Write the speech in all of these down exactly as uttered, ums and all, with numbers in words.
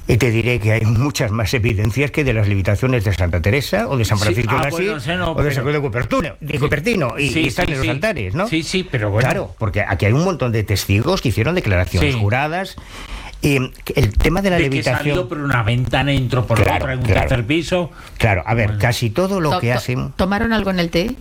Y te diré que hay muchas más evidencias que de las levitaciones de Santa Teresa o de San Francisco sí, de ah, Asís bueno, sé, no, o de pero... San Pedro de Cupertino, de Cupertino y, sí, y están sí, en los sí. altares, ¿no? Sí, sí, pero bueno. Claro, porque aquí hay un montón de testigos que hicieron declaraciones sí. juradas. Y el tema de la de levitación... que salió por una ventana, entró por claro, otra, en un claro. tercer piso. Claro, a ver, bueno. casi todo lo To- que to- hacen... ¿Tomaron algo en el té?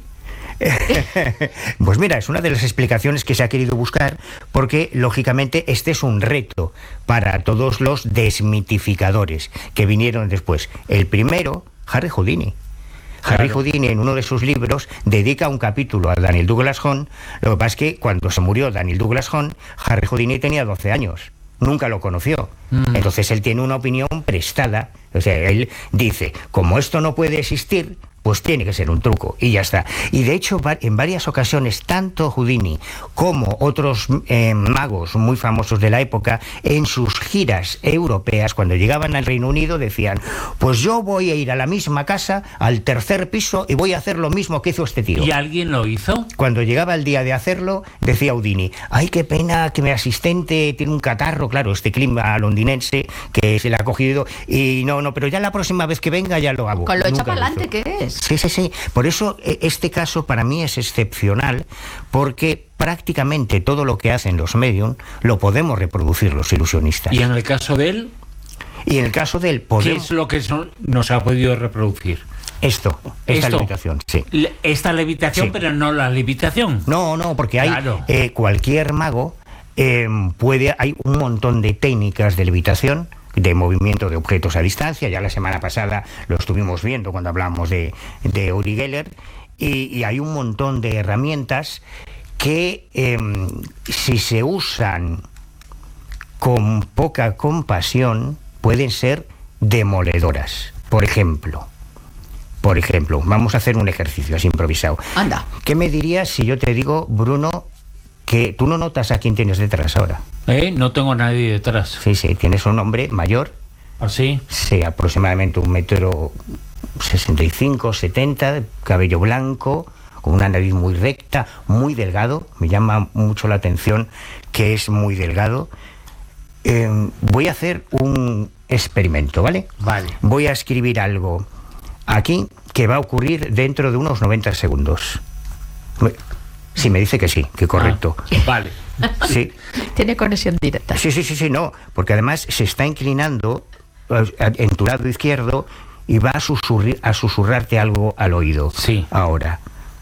Pues mira, es una de las explicaciones que se ha querido buscar porque, lógicamente, este es un reto para todos los desmitificadores que vinieron después. El primero, Harry Houdini. Harry Claro. Houdini, en uno de sus libros, dedica un capítulo a Daniel Douglas Home. Lo que pasa es que cuando se murió Daniel Douglas Home, Harry Houdini tenía doce años. Nunca lo conoció. Mm. Entonces él tiene una opinión prestada. O sea, él dice, como esto no puede existir, pues tiene que ser un truco, y ya está. Y de hecho, en varias ocasiones, tanto Houdini como otros eh, magos muy famosos de la época, en sus giras europeas, cuando llegaban al Reino Unido, decían, pues yo voy a ir a la misma casa, al tercer piso, y voy a hacer lo mismo que hizo este tío. ¿Y alguien lo hizo? Cuando llegaba el día de hacerlo, decía Houdini, ay, qué pena que mi asistente tiene un catarro, claro, este clima londinense, que se le ha cogido, y no, no, pero ya la próxima vez que venga ya lo hago. Con lo Nunca hecho para lo adelante hizo. que es. Sí, sí, sí. Por eso este caso para mí es excepcional, porque prácticamente todo lo que hacen los medium lo podemos reproducir los ilusionistas. ¿Y en el caso de él? Y en el caso de él, ¿Qué podemos... es lo que son, nos ha podido reproducir? Esto, esta Esto. levitación, sí. Le- Esta levitación, Sí. pero no la levitación. No, no, porque hay Claro. eh, cualquier mago eh, puede, hay un montón de técnicas de levitación, de movimiento de objetos a distancia. Ya la semana pasada lo estuvimos viendo cuando hablamos de, de Uri Geller, y, y hay un montón de herramientas que eh, si se usan con poca compasión pueden ser demoledoras. Por ejemplo, por ejemplo, vamos a hacer un ejercicio así improvisado. Anda. ¿Qué me dirías si yo te digo, Bruno, que tú no notas a quién tienes detrás ahora? ¿Eh? No tengo a nadie detrás. Sí, sí, tienes un hombre mayor, ¿Así? sí, aproximadamente un metro sesenta y cinco, setenta, de cabello blanco, con una nariz muy recta, muy delgado. Me llama mucho la atención que es muy delgado. Eh, voy a hacer un experimento, ¿vale? Vale. Voy a escribir algo aquí que va a ocurrir dentro de unos noventa segundos. Sí, me dice que sí, que correcto. Ah, vale. Sí. Tiene conexión directa. Sí, sí, sí, sí, no, porque además se está inclinando en tu lado izquierdo y va a, susurri- a susurrarte algo al oído. Sí. Ahora.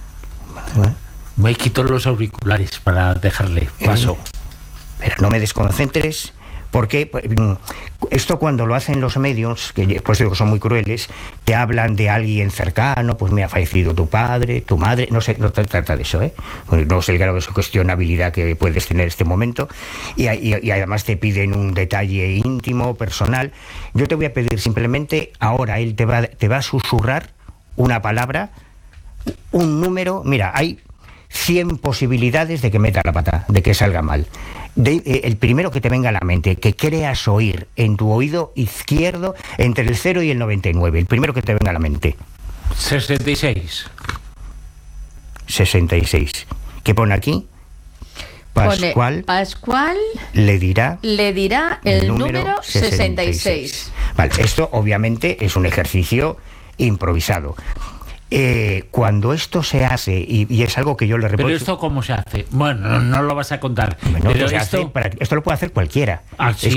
Me quito los auriculares para dejarle paso. Eh, pero no me desconcentres, porque esto cuando lo hacen los medios, que pues digo que son muy crueles, te hablan de alguien cercano, pues me ha fallecido tu padre, tu madre, no sé, no se trata de eso, ¿eh? No sé el grado de cuestionabilidad que puedes tener en este momento, y, y, y además te piden un detalle íntimo, personal. Yo te voy a pedir simplemente, ahora él te va, te va a susurrar una palabra, un número. Mira, hay cien posibilidades de que meta la pata, de que salga mal. De, eh, el primero que te venga a la mente, que creas oír en tu oído izquierdo entre el cero y el noventa y nueve, el primero que te venga a la mente. sesenta y seis. sesenta y seis. ¿Qué pone aquí? Pascual, Pone, Pascual le dirá le dirá el, el número, número sesenta y seis. Vale, esto obviamente es un ejercicio improvisado. Eh, cuando esto se hace, y, y es algo que yo le reprocho... ¿Pero esto cómo se hace? Bueno, no, no lo vas a contar. Bueno, pero se esto... hace para, esto lo puede hacer cualquiera. Ah, sí.